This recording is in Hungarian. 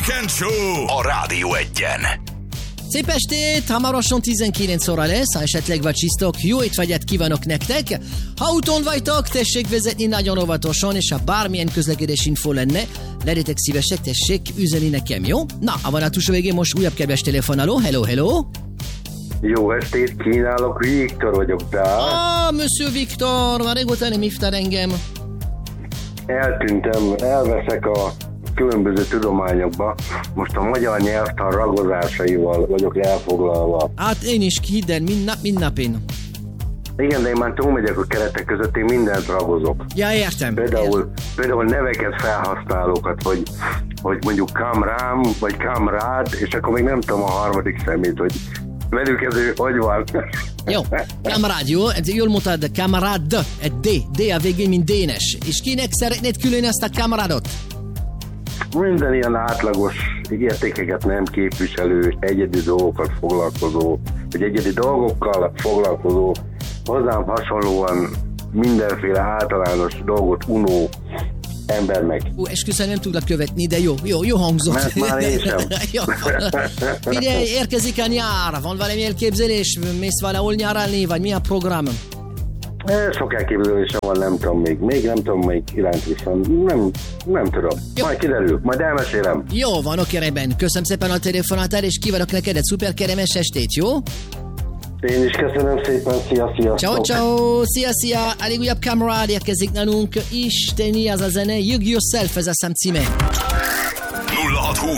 Weekend Show a Rádió Egyen. Szép estét! Hamarosan 19 óra lesz, ha esetleg vacsisztok, jó étvágyat kívánok nektek! Ha autón vagytok, tessék vezetni nagyon óvatosan, és ha bármilyen közlekedés info lenne, legyetek szívesek, tessék üzeni nekem, jó? Na, a vonatúsó végén most újabb kedves telefonáló, hello! Jó estét kínálok, Viktor vagyok, de... Monsieur Viktor, már régóta nem hívtál engem. Eltűntem, elveszek a különböző tudományokba. Most a magyar nyelvtan ragozásaival vagyok elfoglalva. Hát én is, hidd el, mindnap én. Igen, de én már túlmegyek a keretek között, én mindent ragozok. Ja, értem. Például neveket, felhasználókat, hogy mondjuk kamrám, vagy kamrád, és akkor még nem tudom a harmadik szemét, hogy velük ez hogy van. Jó, kamerád, jó? Jól mondtad, kamerád, egy D a végén, mint dénes. És kinek szeretnéd külön ezt a kamerádot? Minden ilyen átlagos értékeket nem képviselő, egyedi dolgokkal foglalkozó, vagy egyedi dolgokkal foglalkozó, hozzám hasonlóan mindenféle általános dolgot unó embernek. Esküszöm, nem tudlak követni, de jó hangzott. Mert már én sem. Figyelj, érkezik a nyár, van valami elképzelés, mész valahol nyaralni, vagy mi a program? Sok elképzelésem van, nem tudom még nem tudom még iránt viszont, nem tudom. Jó. Majd kiderül, majd elmesélem. Jó van, oké, rendben. Köszönöm szépen a telefonátát, és kívánok neked egy szuper keremes estét, jó? Én is köszönöm szépen, sziasztok! Ciao, szia! Elég újabb kamerád érkezik nálunk, isteni az a zene, You Yourself, ez a szám címe.